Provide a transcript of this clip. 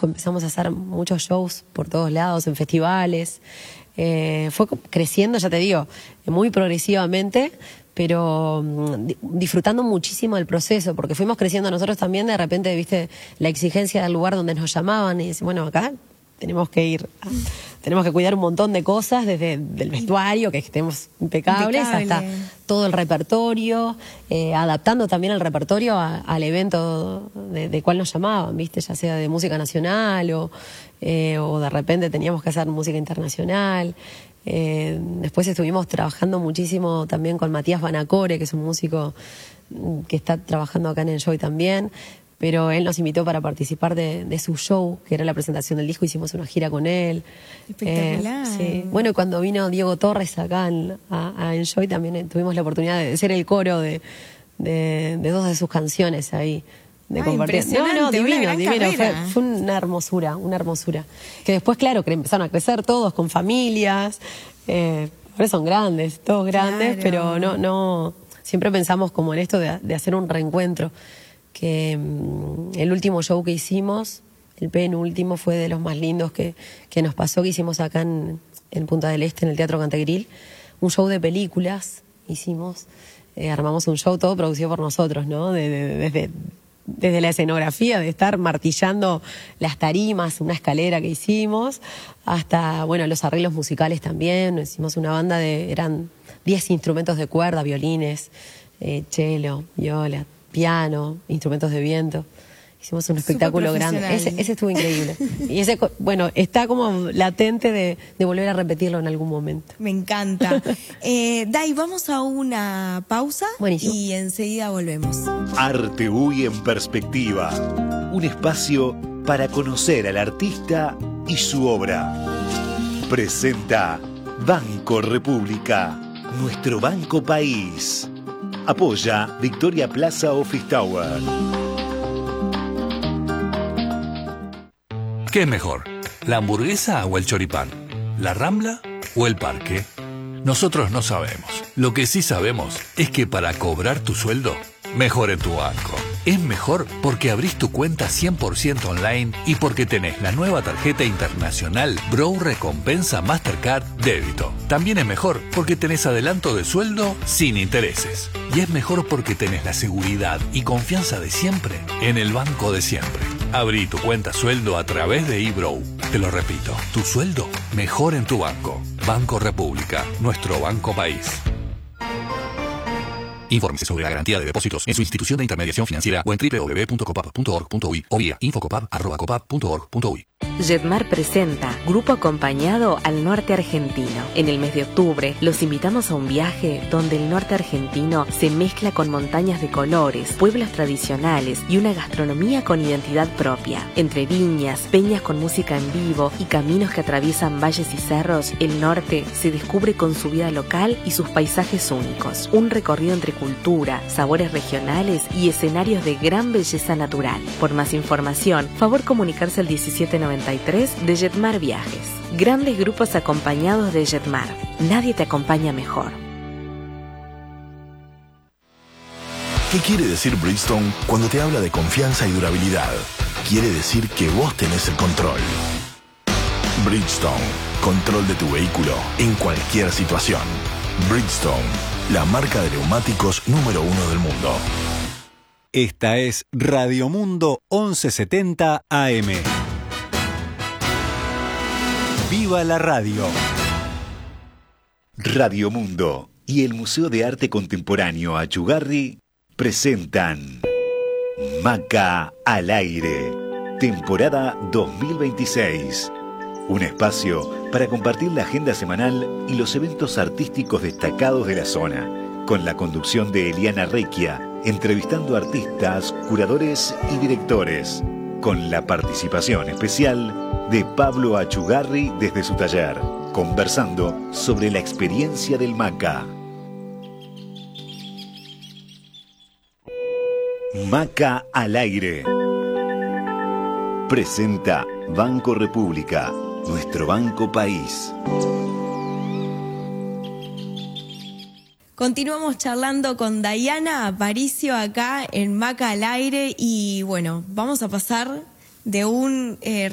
trabajo, empezamos a hacer muchos shows por todos lados, en festivales. Fue creciendo, ya te digo, muy progresivamente, pero disfrutando muchísimo del proceso, porque fuimos creciendo nosotros también. De repente, viste, la exigencia del lugar donde nos llamaban y decían, bueno, acá tenemos que cuidar un montón de cosas, desde el vestuario, que estemos impecables, hasta todo el repertorio, adaptando también el repertorio al evento de cual nos llamaban, viste, ya sea de música nacional o de repente teníamos que hacer música internacional. Después estuvimos trabajando muchísimo también con Matías Banacore, que es un músico que está trabajando acá en Enjoy también, pero él nos invitó para participar de su show, que era la presentación del disco. Hicimos una gira con él. Espectacular. Sí. Bueno, y cuando vino Diego Torres acá a Enjoy, también tuvimos la oportunidad de ser el coro de dos de sus canciones ahí. De compartir. No, divino. Fue una hermosura. Que después, claro, que empezaron a crecer todos con familias. Ahora son grandes, todos grandes, claro. Pero no. Siempre pensamos como en esto de hacer un reencuentro. Que el último show que hicimos, el penúltimo, fue de los más lindos que nos pasó, que hicimos acá en Punta del Este, en el Teatro Cantegril. Un show de películas hicimos. Armamos un show todo producido por nosotros, ¿no? Desde la escenografía, de estar martillando las tarimas, una escalera que hicimos, hasta, bueno, los arreglos musicales también. Hicimos una banda eran 10 instrumentos de cuerda, violines, cello, viola, piano, instrumentos de viento. Hicimos un espectáculo grande. Ese estuvo increíble. Y ese, bueno, está como latente de volver a repetirlo en algún momento. Me encanta. Day, vamos a una pausa. Buenísimo. Y enseguida volvemos. Arte UI en perspectiva. Un espacio para conocer al artista y su obra. Presenta Banco República, nuestro banco país. Apoya Victoria Plaza Office Tower. ¿Qué es mejor? ¿La hamburguesa o el choripán? ¿La Rambla o el parque? Nosotros no sabemos. Lo que sí sabemos es que para cobrar tu sueldo, mejor en tu banco. Es mejor porque abrís tu cuenta 100% online y porque tenés la nueva tarjeta internacional Bro Recompensa Mastercard Débito. También es mejor porque tenés adelanto de sueldo sin intereses. Y es mejor porque tenés la seguridad y confianza de siempre en el banco de siempre. Abrí tu cuenta sueldo a través de eBrow. Te lo repito, tu sueldo mejor en tu banco. Banco República, nuestro banco país. Infórmese sobre la garantía de depósitos en su institución de intermediación financiera o en www.copap.org.uy o vía infocopap@copap.org.uy. Jetmar presenta Grupo Acompañado al Norte Argentino. En el mes de octubre los invitamos a un viaje donde el norte argentino se mezcla con montañas de colores, pueblos tradicionales y una gastronomía con identidad propia. Entre viñas, peñas con música en vivo y caminos que atraviesan valles y cerros, el norte se descubre con su vida local y sus paisajes únicos. Un recorrido entre cultura, sabores regionales y escenarios de gran belleza natural. Por más información, favor comunicarse al 1793 de Jetmar Viajes. Grandes grupos acompañados de Jetmar. Nadie te acompaña mejor. ¿Qué quiere decir Bridgestone cuando te habla de confianza y durabilidad? Quiere decir que vos tenés el control. Bridgestone, control de tu vehículo en cualquier situación. Bridgestone, la marca de neumáticos número 1 del mundo. Esta es Radio Mundo 1170 AM. ¡Viva la radio! Radio Mundo y el Museo de Arte Contemporáneo Achugarri presentan Maca al Aire, temporada 2026. Un espacio para compartir la agenda semanal y los eventos artísticos destacados de la zona, con la conducción de Eliana Recchia, entrevistando artistas, curadores y directores, con la participación especial de Pablo Achugarri desde su taller, conversando sobre la experiencia del Maca. Maca al Aire. Presenta Banco República, nuestro banco país. Continuamos charlando con Dayana Aparicio acá en Maca al Aire y bueno, vamos a pasar de un